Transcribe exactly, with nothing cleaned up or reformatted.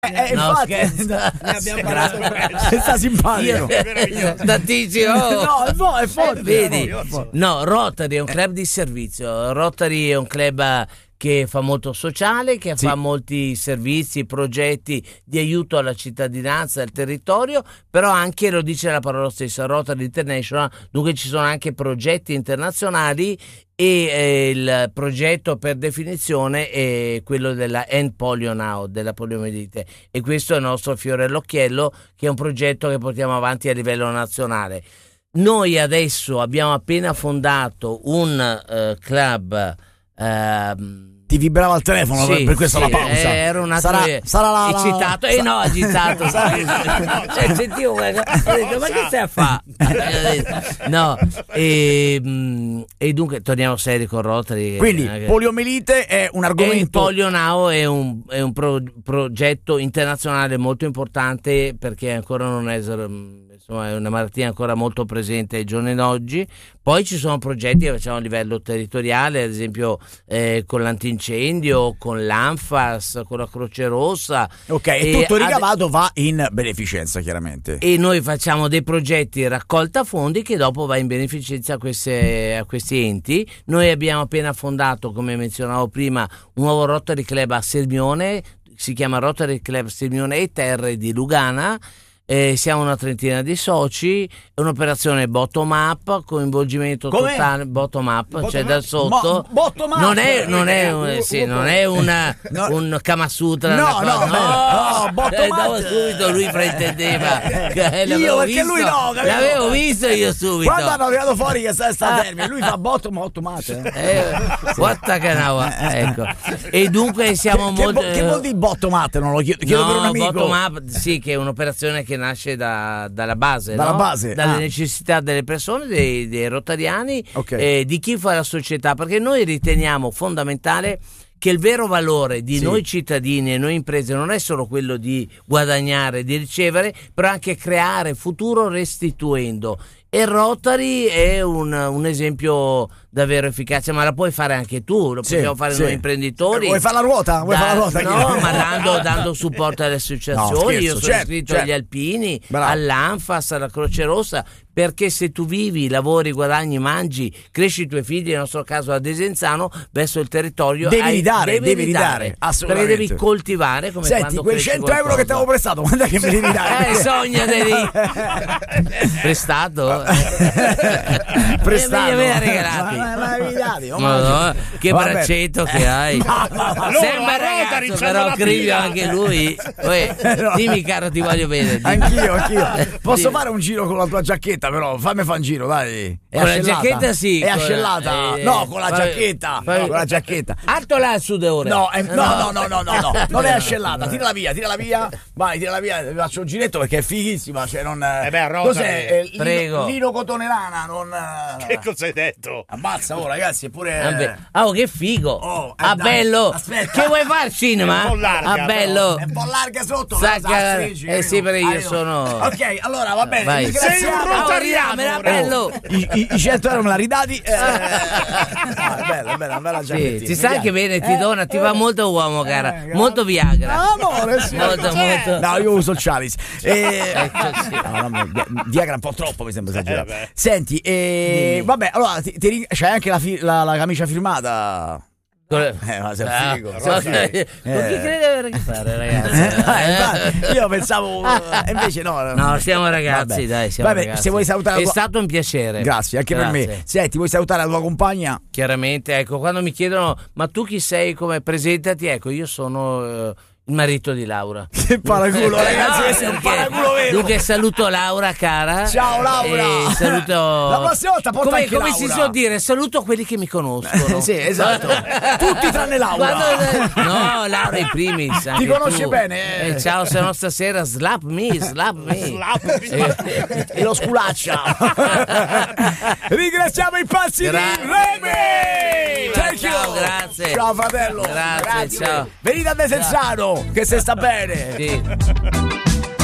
Eh, no, infatti, ne abbiamo parlato grazie. Sta simpatico. Tantissimo. No, è, fo- è forte. Eh, vedi? È forte. No, Rotary è un club di servizio. Rotary è un club che fa molto sociale, che sì. fa molti servizi, progetti di aiuto alla cittadinanza, al territorio, però anche, lo dice la parola stessa, Rotary International, dunque ci sono anche progetti internazionali e eh, il progetto per definizione è quello della End Polio Now, della poliomielite, e questo è il nostro fiore all'occhiello, che è un progetto che portiamo avanti a livello nazionale. Noi adesso abbiamo appena fondato un uh, club uh, ti vibrava il telefono, sì, per questo sì, la pausa. Eh, era un attimo sarà, sarà la, eccitato, e eh, no, agitato. Cioè, sentivo, ho detto, ma che stai a fare? No, e, e dunque torniamo seri con Rotary. Quindi eh, poliomielite è un argomento. Polio Now è un, è un pro, progetto internazionale molto importante, perché ancora non è, insomma, è una malattia ancora molto presente ai giorni d'oggi. Poi ci sono progetti che facciamo a livello territoriale, ad esempio eh, con l'antincendio, con l'Anfas, con la Croce Rossa. Ok, e tutto il ricavato ad... va in beneficenza, chiaramente. E noi facciamo dei progetti raccolta fondi che dopo va in beneficenza a, queste, a questi enti. Noi abbiamo appena fondato, come menzionavo prima, un nuovo Rotary Club a Sirmione, si chiama Rotary Club Sirmione e Terre di Lugana. Eh, siamo una trentina di soci, è un'operazione bottom up, coinvolgimento Come? totale bottom up, bottom cioè up? Da sotto. Mo, bottom up. Non è, non è, un, sì, non è una, no. un Kama Sutra. No, no, no, no, no, bottom eh, dopo up. subito lui fraintendeva. Io perché visto, lui no, capito? L'avevo visto io subito. Quando hanno tirato fuori che sta sta termine, lui fa bottom bottom up. Eh, what the canawa, ecco. E dunque siamo che, molto. Che, che vuol dire bottom up? Non lo chiedo, chiedo no, per un amico. Bottom up, sì, che è un'operazione che nasce da dalla base, dalla no? base, dalle ah. necessità delle persone, dei, dei rotariani, okay. eh, di chi fa la società, perché noi riteniamo fondamentale che il vero valore di sì. noi cittadini e noi imprese non è solo quello di guadagnare, di ricevere, però anche creare futuro restituendo. E Rotary è un, un esempio davvero efficace, ma la puoi fare anche tu, lo possiamo sì, fare sì. noi imprenditori. Vuoi fare la ruota? Vuoi da, fare la ruota? No, ma dando, dando supporto alle associazioni. No, scherzo, io sono certo, iscritto certo. agli Alpini, Bravo. all'Anfas, alla Croce Rossa, perché se tu vivi, lavori, guadagni, mangi, cresci i tuoi figli, nel nostro caso a Desenzano, verso il territorio devi hai, ridare, devi, devi ridare, ridare, assolutamente. Perché devi coltivare come Senti, quando quei cresci cento qualcosa. euro che ti avevo prestato, quando è che me li ridare? Eh, sogna devi prestato? Prestato, me li aveva regalati. Ma, ma, ma, ridati, oh, Madonna, che vabbè. braccetto che hai. Ma, ma, ma, sembra ragazzo, però cribio anche lui. Uè, no. Dimmi caro, ti voglio bene. Dimmi. Anch'io, anch'io. Posso Dimmi. fare un giro con la tua giacchetta, però fammi fare un giro, dai. È con ascellata. La giacchetta sì. È ascellata. Eh, no, con la fai, giacchetta. Fai, con la giacchetta. Alto là il sudore. No, eh, no, no, no, no, no, no, non è ascellata. Tirala via, tirala via. Vai, tirala via. Vi faccio un giretto perché è fighissima. Cioè, non. Eh beh, cos'è? Eh, lino, Prego. Lino Cotonelana, non. Che cosa hai detto? Ammazza, oh, ragazzi, eppure. Vabbè. Oh, che figo. Oh, eh, ah, dai, bello. aspetta. Che vuoi fare cinema? È un po' larga, ah, bello. È un po' larga sotto. Sacca. Stringi, Eh sì, perché io ah, sono. Ok, allora va bene. Vai. Sei un rotariano. Era bello. I, i, i cento euro me l'ha ridati. Eh, ah, è bella, è bella, una bella giacchettina. Sì, ti sai che bene, ti eh, dona, ti eh, va molto uomo, cara. eh, molto Viagra. Ah, amore, sì. Molto, molto. No, io uso il Chalice. Eh, Ecco, sì. no, no, Viagra un po' troppo, mi sembra esagerato. Eh, Senti, eh, vabbè, allora ti, ti, c'hai anche la, fi, la, la camicia firmata. Eh, ma sei Ah, figo. so- Sei con figo. chi crede di avere a che fare, ragazzi? Eh, infatti, io pensavo, eh, invece no. No, siamo ragazzi, Vabbè. dai, siamo Vabbè, ragazzi. se vuoi salutare la È tua- stato un piacere. Grazie, anche Grazie. per me. Senti, vuoi salutare la tua compagna? Chiaramente, ecco, quando mi chiedono "Ma tu chi sei? Come presentati?" Ecco, io sono eh, il marito di Laura. Che paraculo, ragazzi, No, che sei un perché- paraculo vero. Dunque saluto Laura, cara. Ciao, Laura. E saluto. La prossima volta porta come, anche come Laura. si suol dire? Saluto quelli che mi conoscono. Sì, esatto. Tutti tranne Laura. Quando- no, Laura in primis. anche conosce tu. bene, eh. Eh, ciao, se no stasera slap me, slap me. Slap E lo sculaccia. Ringraziamo i pazzi Grazie. di Remy. Thank you. Ciao, grazie. Ciao fratello. Grazie, ciao. Venite a Desenzano che se sta bene. Sì.